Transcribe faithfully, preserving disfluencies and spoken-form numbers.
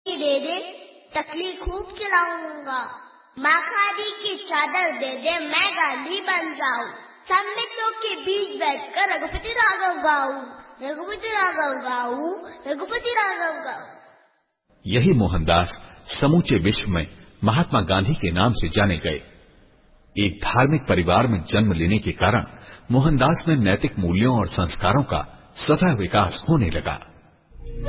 दे दे तकली खूब चलाऊंगा, माँ खादी की चादर दे दे मैं गांधी बन जाऊं, सम्मितों के बीच बैठकर रघुपति राघव गाऊं, रघुपति राघव गाऊं, रघुपति राघव गाऊं। यही मोहनदास समूचे विश्व में महात्मा गांधी के नाम से जाने गए। एक धार्मिक परिवार में जन्म लेने के कारण मोहनदास में नैतिक मूल्यों और संस्कारों का स्वतः विकास होने लगा।